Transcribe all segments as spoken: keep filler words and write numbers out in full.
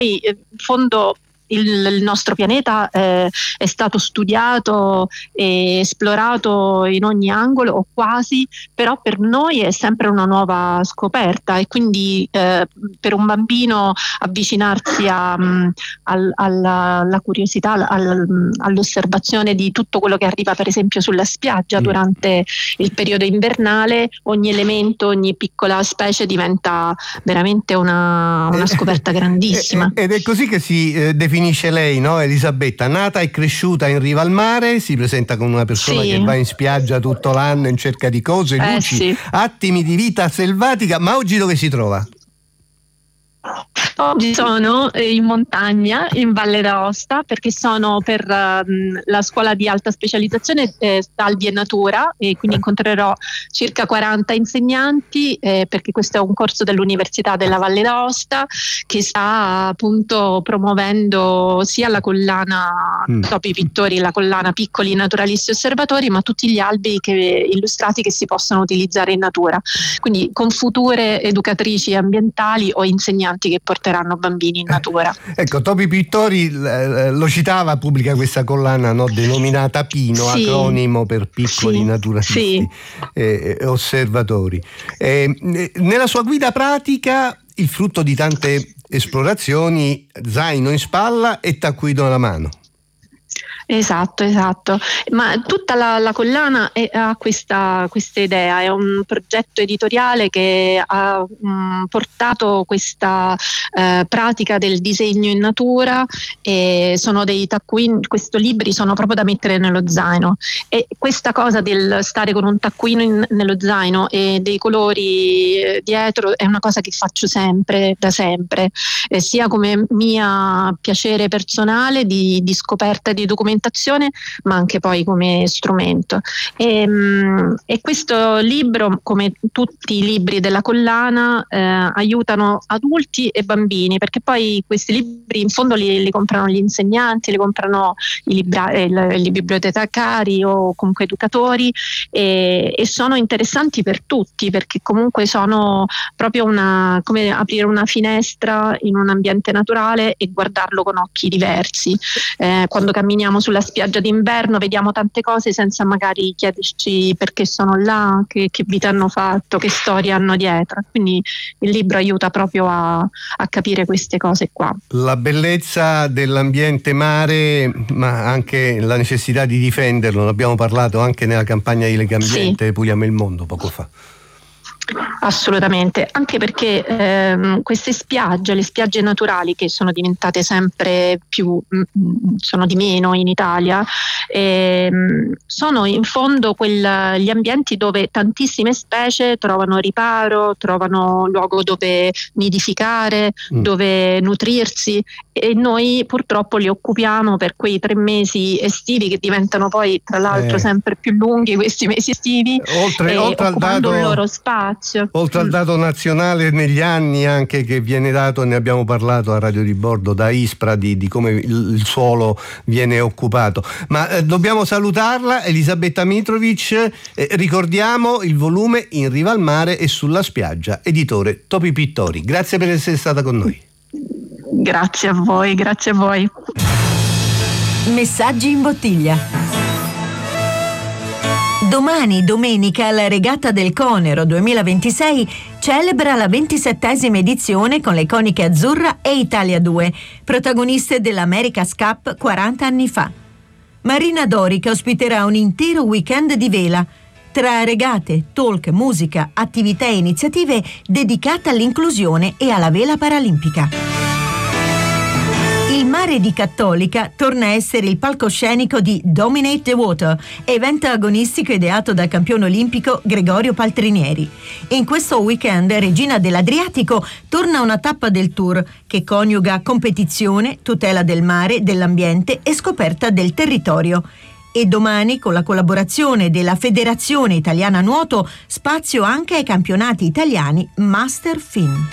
in fondo Il, il nostro pianeta eh, è stato studiato e esplorato in ogni angolo o quasi, però per noi è sempre una nuova scoperta, e quindi eh, per un bambino avvicinarsi a, um, al, alla, alla curiosità, al, all'osservazione di tutto quello che arriva per esempio sulla spiaggia mm. durante il periodo invernale, ogni elemento, ogni piccola specie diventa veramente una, una scoperta grandissima. Ed è così che si eh, definisce lei, no, Elisabetta? Nata e cresciuta in riva al mare, si presenta come una persona sì. che va in spiaggia tutto l'anno in cerca di cose, eh, luci, sì. attimi di vita selvatica, ma oggi dove si trova? Oggi sono in montagna in Valle d'Aosta, perché sono per uh, la scuola di alta specializzazione eh, Salvi e Natura, e quindi incontrerò circa quaranta insegnanti eh, perché questo è un corso dell'Università della Valle d'Aosta che sta appunto promuovendo sia la collana mm. Topi Pittori, la collana Piccoli Naturalisti Osservatori, ma tutti gli albi che, illustrati che si possono utilizzare in natura, quindi con future educatrici ambientali o insegnanti che porteranno bambini in natura. Eh, ecco, Topi Pittori eh, lo citava, pubblica questa collana, no, denominata Pino, sì. acronimo per Piccoli sì. Naturalisti sì. Eh, osservatori. Eh, nella sua guida pratica, il frutto di tante esplorazioni, zaino in spalla e taccuino alla mano. Esatto, esatto. Ma tutta la, la collana è, ha questa, questa idea, è un progetto editoriale che ha mh, portato questa eh, pratica del disegno in natura, e sono dei taccuini, questi libri sono proprio da mettere nello zaino, e questa cosa del stare con un taccuino in, nello zaino e dei colori eh, dietro è una cosa che faccio sempre, da sempre, eh, sia come mia piacere personale di, di scoperta di documentazione, ma anche poi come strumento. E, e questo libro, come tutti i libri della collana, eh, aiutano adulti e bambini, perché poi questi libri in fondo li, li comprano gli insegnanti, li comprano i, libra, eh, i bibliotecari o comunque educatori, e, e sono interessanti per tutti, perché comunque sono proprio una, come aprire una finestra in un ambiente naturale e guardarlo con occhi diversi. Eh, quando camminiamo sulla spiaggia d'inverno vediamo tante cose senza magari chiederci perché sono là, che, che vita hanno fatto, che storia hanno dietro, quindi il libro aiuta proprio a, a capire queste cose qua. La bellezza dell'ambiente mare, ma anche la necessità di difenderlo, ne abbiamo parlato anche nella campagna di Lega Ambiente, sì. Puliamo il mondo poco fa. Assolutamente, anche perché ehm, queste spiagge, le spiagge naturali, che sono diventate sempre più, mh, sono di meno in Italia, ehm, sono in fondo quel, gli ambienti dove tantissime specie trovano riparo, trovano luogo dove nidificare, mm. dove nutrirsi, e noi purtroppo li occupiamo per quei tre mesi estivi che diventano poi tra l'altro eh. sempre più lunghi, questi mesi estivi, oltre, eh, oltre occupando al dato, il loro spazio. Oltre al dato nazionale negli anni anche che viene dato, ne abbiamo parlato a Radio di Bordo, da ISPRA, di, di come il, il suolo viene occupato. Ma eh, dobbiamo salutarla, Elisabetta Mitrovic. Eh, ricordiamo il volume In riva al mare e sulla spiaggia, editore Topi Pittori. Grazie per essere stata con noi. Grazie a voi, grazie a voi. Messaggi in bottiglia. Domani, domenica, la regata del Conero duemilaventisei celebra la ventisettesima edizione con le coniche Azzurra e Italia due, protagoniste dell'America's Cup quaranta anni fa. Marina Dorica ospiterà un intero weekend di vela, tra regate, talk, musica, attività e iniziative dedicate all'inclusione e alla vela paralimpica. Il mare di Cattolica torna a essere il palcoscenico di Dominate the Water, evento agonistico ideato dal campione olimpico Gregorio Paltrinieri. In questo weekend Regina dell'Adriatico torna a una tappa del tour che coniuga competizione, tutela del mare, dell'ambiente e scoperta del territorio. E domani, con la collaborazione della Federazione Italiana Nuoto, spazio anche ai campionati italiani Master Fin.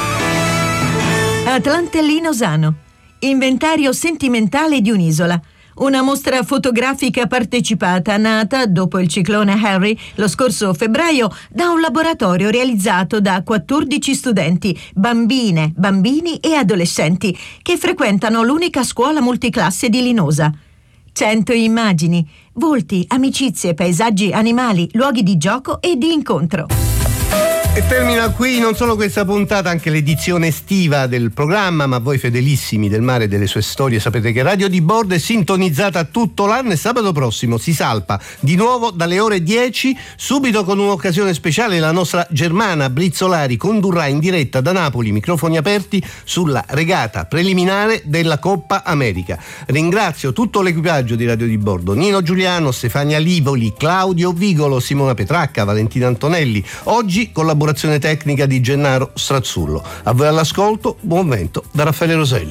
Atlantellino Sano. Inventario sentimentale di un'isola. Una mostra fotografica partecipata, nata dopo il ciclone Harry lo scorso febbraio, da un laboratorio realizzato da quattordici studenti, bambine, bambini e adolescenti, che frequentano l'unica scuola multiclasse di Linosa. Cento immagini, volti, amicizie, paesaggi, animali, luoghi di gioco e di incontro. E termina qui non solo questa puntata, anche l'edizione estiva del programma, ma voi fedelissimi del mare e delle sue storie sapete che Radio di Bordo è sintonizzata tutto l'anno e sabato prossimo si salpa di nuovo dalle ore dieci, subito con un'occasione speciale. La nostra Germana Brizzolari condurrà in diretta da Napoli, microfoni aperti, sulla regata preliminare della Coppa America. Ringrazio tutto l'equipaggio di Radio di Bordo: Nino Giuliano, Stefania Livoli, Claudio Vigolo, Simona Petracca, Valentina Antonelli. Oggi collaborazione tecnica di Gennaro Strazzullo. A voi all'ascolto, buon vento da Raffaele Roselli.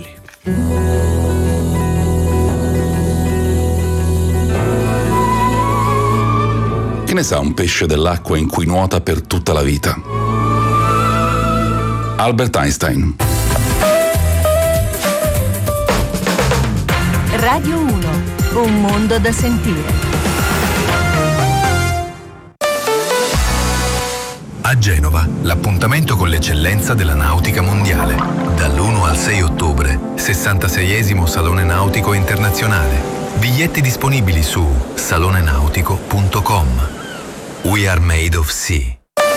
Che ne sa un pesce dell'acqua in cui nuota per tutta la vita? Albert Einstein. Radio uno, un mondo da sentire. A Genova, l'appuntamento con l'eccellenza della nautica mondiale. Dall'primo al sei ottobre, sessantaseiesimo Salone Nautico Internazionale. Biglietti disponibili su salone nautico punto com. We are made of sea.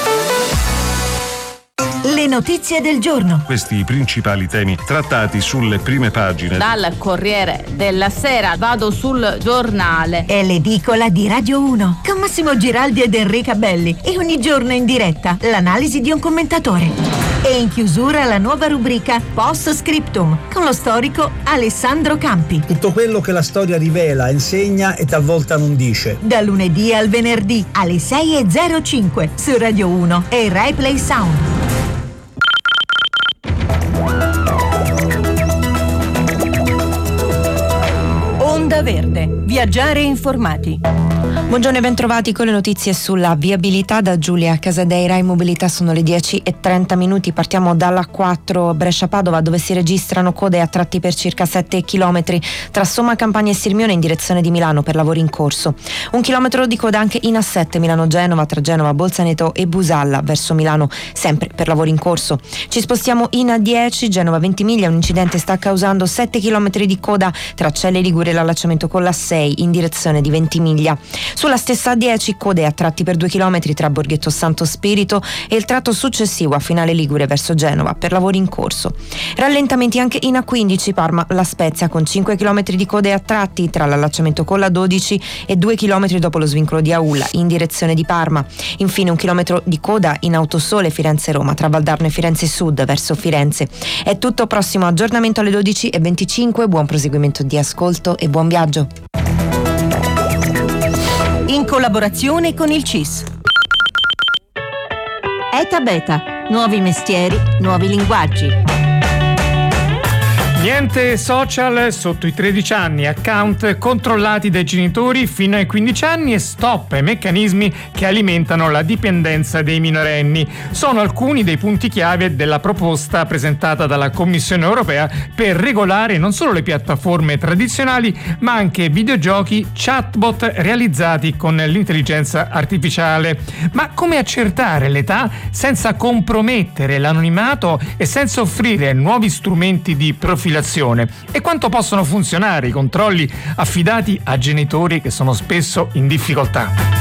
Le notizie del giorno. Questi i principali temi trattati sulle prime pagine. Dal Corriere della Sera vado sul Giornale. È l'edicola di Radio uno con Massimo Giraldi ed Enrica Belli, e ogni giorno in diretta l'analisi di un commentatore. E in chiusura la nuova rubrica Post Scriptum con lo storico Alessandro Campi. Tutto quello che la storia rivela, insegna e talvolta non dice. Da lunedì al venerdì alle sei e zero cinque su Radio uno e Rai Play Sound. Onda Verde. Viaggiare informati. Buongiorno e bentrovati con le notizie sulla viabilità da Giulia Casadeira. In mobilità sono le dieci e trenta minuti. Partiamo dalla quattro Brescia-Padova, dove si registrano code a tratti per circa sette chilometri tra Somma Campania e Sirmione in direzione di Milano per lavori in corso. Un chilometro di coda anche in A sette Milano-Genova tra Genova, Bolzaneto e Busalla verso Milano, sempre per lavori in corso. Ci spostiamo in A dieci Genova-Ventimiglia. Un incidente sta causando sette chilometri di coda tra Celle Ligure e l'allacciamento con la sei in direzione di Ventimiglia. Sulla stessa A dieci code a tratti per due chilometri tra Borghetto Santo Spirito e il tratto successivo a Finale Ligure verso Genova per lavori in corso. Rallentamenti anche in A quindici Parma La Spezia, con cinque chilometri di code a tratti tra l'allacciamento con la dodici e due chilometri dopo lo svincolo di Aulla in direzione di Parma. Infine un chilometro di coda in Autosole Firenze-Roma tra Valdarno e Firenze Sud verso Firenze. È tutto, prossimo aggiornamento alle dodici e venticinque. Buon proseguimento di ascolto e buon viaggio. In collaborazione con il C I S. Eta Beta. Nuovi mestieri, nuovi linguaggi. Niente social sotto i tredici anni, account controllati dai genitori fino ai quindici anni e stop ai meccanismi che alimentano la dipendenza dei minorenni. Sono alcuni dei punti chiave della proposta presentata dalla Commissione europea per regolare non solo le piattaforme tradizionali, ma anche videogiochi, chatbot realizzati con l'intelligenza artificiale. Ma come accertare l'età senza compromettere l'anonimato e senza offrire nuovi strumenti di profilazione? E quanto possono funzionare i controlli affidati a genitori che sono spesso in difficoltà?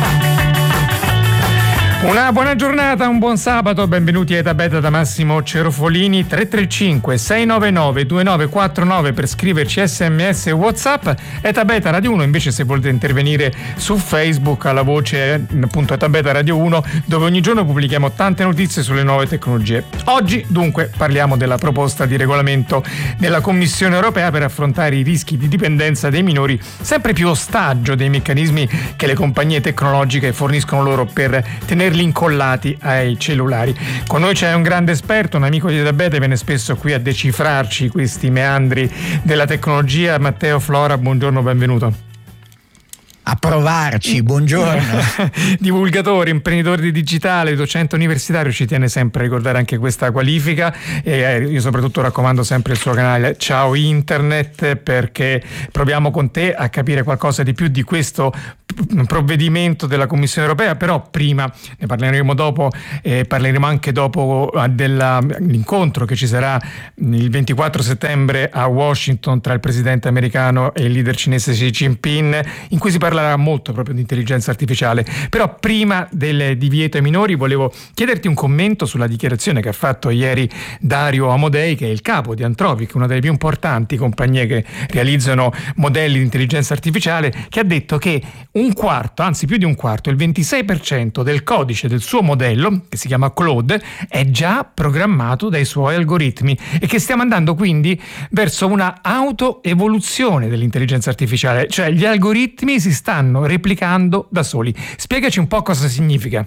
Una buona giornata, un buon sabato, benvenuti a Eta Beta da Massimo Cerofolini. Tre tre cinque sei nove nove due nove quattro nove per scriverci sms e WhatsApp. Eta Beta Radio uno invece se volete intervenire su Facebook alla voce appunto Eta Beta Radio uno, dove ogni giorno pubblichiamo tante notizie sulle nuove tecnologie. Oggi dunque parliamo della proposta di regolamento della Commissione europea per affrontare i rischi di dipendenza dei minori, sempre più ostaggio dei meccanismi che le compagnie tecnologiche forniscono loro per tenere incollati ai cellulari. Con noi c'è un grande esperto, un amico di Eta Beta, viene spesso qui a decifrarci questi meandri della tecnologia. Matteo Flora, buongiorno, benvenuto. a provarci. Buongiorno. Divulgatore, imprenditore di digitale, docente universitario, ci tiene sempre a ricordare anche questa qualifica, e io soprattutto raccomando sempre il suo canale Ciao Internet, perché proviamo con te a capire qualcosa di più di questo provvedimento della Commissione Europea. Però prima ne parleremo dopo, eh, parleremo anche dopo dell'incontro che ci sarà il ventiquattro settembre a Washington tra il presidente americano e il leader cinese Xi Jinping, in cui si parlerà molto proprio di intelligenza artificiale. Però prima del divieto ai minori volevo chiederti un commento sulla dichiarazione che ha fatto ieri Dario Amodei, che è il capo di Anthropic, una delle più importanti compagnie che realizzano modelli di intelligenza artificiale, che ha detto che un quarto, anzi più di un quarto, il ventisei per cento del codice del suo modello, che si chiama Claude, è già programmato dai suoi algoritmi, e che stiamo andando quindi verso una autoevoluzione dell'intelligenza artificiale, cioè gli algoritmi si stanno replicando da soli. Spiegaci un po' cosa significa.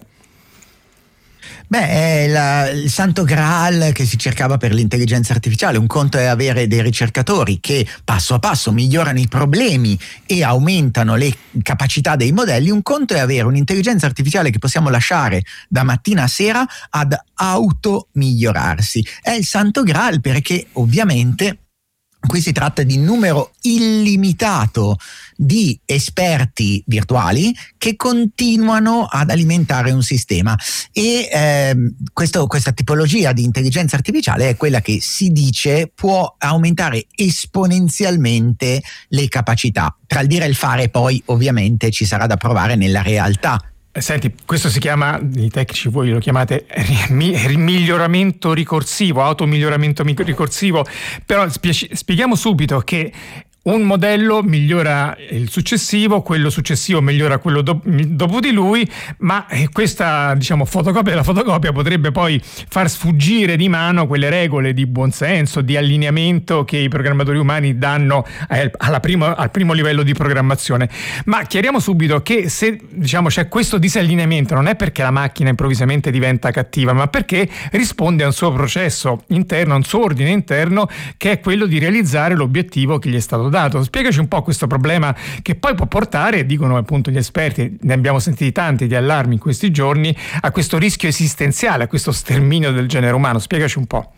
Beh, è la, il santo graal che si cercava per l'intelligenza artificiale. Un conto è avere dei ricercatori che passo a passo migliorano i problemi e aumentano le capacità dei modelli, un conto è avere un'intelligenza artificiale che possiamo lasciare da mattina a sera ad auto migliorarsi. È il santo graal perché ovviamente qui si tratta di un numero illimitato di esperti virtuali che continuano ad alimentare un sistema, e ehm, questo, questa tipologia di intelligenza artificiale è quella che si dice può aumentare esponenzialmente le capacità. Tra il dire e il fare poi ovviamente ci sarà da provare nella realtà. Senti, questo si chiama, i tecnici voi lo chiamate miglioramento ricorsivo, automiglioramento ricorsivo, però spieghiamo subito che un modello migliora il successivo, quello successivo migliora quello do- dopo di lui, ma questa, diciamo, fotocopia della fotocopia potrebbe poi far sfuggire di mano quelle regole di buonsenso, di allineamento che i programmatori umani danno alla primo, al primo livello di programmazione. Ma chiariamo subito che se, diciamo, c'è questo disallineamento non è perché la macchina improvvisamente diventa cattiva, ma perché risponde a un suo processo interno, a un suo ordine interno, che è quello di realizzare l'obiettivo che gli è stato dato. Spiegaci un po' questo problema che poi può portare, dicono appunto gli esperti, ne abbiamo sentiti tanti di allarmi in questi giorni, a questo rischio esistenziale, a questo sterminio del genere umano. Spiegaci un po'.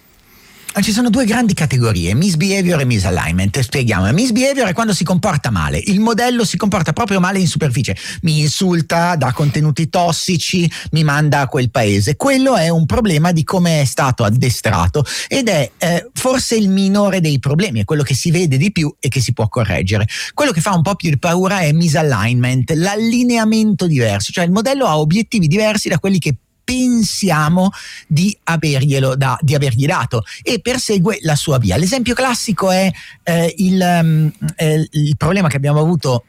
Ci sono due grandi categorie, misbehavior e misalignment. Spieghiamo. Misbehavior è quando si comporta male, il modello si comporta proprio male in superficie, mi insulta, dà contenuti tossici, mi manda a quel paese. Quello è un problema di come è stato addestrato ed è eh, forse il minore dei problemi, è quello che si vede di più e che si può correggere. Quello che fa un po' più di paura è misalignment, l'allineamento diverso, cioè il modello ha obiettivi diversi da quelli che pensiamo di averglielo da, di avergli dato e persegue la sua via. L'esempio classico è eh, il, um, eh, il problema che abbiamo avuto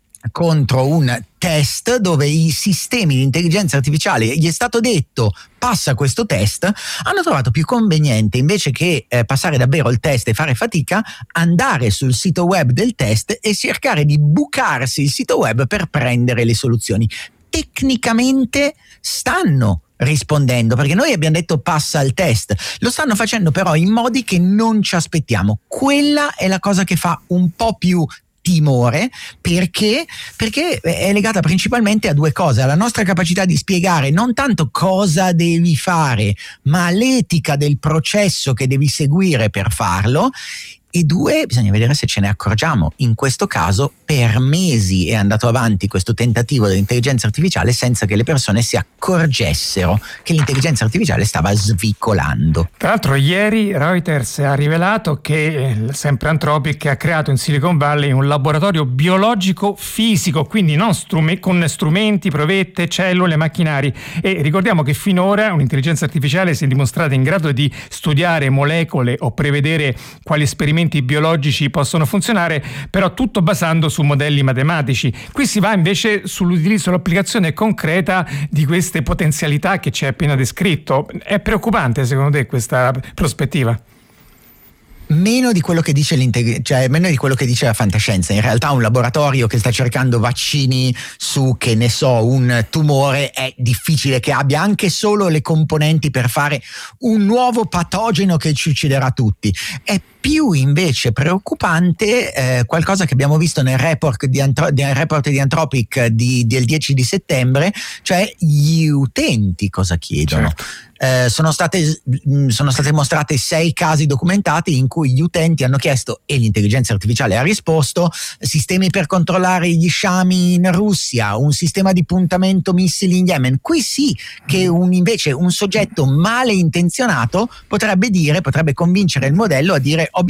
contro un test dove i sistemi di intelligenza artificiale gli è stato detto passa questo test, hanno trovato più conveniente, invece che eh, passare davvero il test e fare fatica, andare sul sito web del test e cercare di bucarsi il sito web per prendere le soluzioni. Tecnicamente stanno rispondendo, perché noi abbiamo detto passa il test, lo stanno facendo però in modi che non ci aspettiamo. Quella è la cosa che fa un po' più timore, perché perché è legata principalmente a due cose: alla nostra capacità di spiegare non tanto cosa devi fare, ma l'etica del processo che devi seguire per farlo. E due, bisogna vedere se ce ne accorgiamo. In questo caso per mesi è andato avanti questo tentativo dell'intelligenza artificiale senza che le persone si accorgessero che l'intelligenza artificiale stava svicolando. Tra l'altro ieri Reuters ha rivelato che sempre Anthropic ha creato in Silicon Valley un laboratorio biologico fisico, quindi non strume- con strumenti, provette, cellule, macchinari, e ricordiamo che finora un'intelligenza artificiale si è dimostrata in grado di studiare molecole o prevedere quali esperimenti biologici possono funzionare, però tutto basando su modelli matematici. Qui si va invece sull'utilizzo, l'applicazione concreta di queste potenzialità che ci hai appena descritto. È preoccupante secondo te questa prospettiva? meno di quello che dice l'intelligenza, cioè meno di quello che dice la fantascienza. In realtà un laboratorio che sta cercando vaccini su, che ne so, un tumore, è difficile che abbia anche solo le componenti per fare un nuovo patogeno che ci ucciderà tutti. È più invece preoccupante eh, qualcosa che abbiamo visto nel report di, Antro- nel report di Anthropic di, del dieci di settembre, cioè gli utenti cosa chiedono. Certo. Eh, sono state, sono state mostrate sei casi documentati in cui gli utenti hanno chiesto, e l'intelligenza artificiale ha risposto, sistemi per controllare gli sciami in Russia, un sistema di puntamento missili in Yemen. Qui sì che un, invece un soggetto male intenzionato potrebbe dire, potrebbe convincere il modello a dire: ho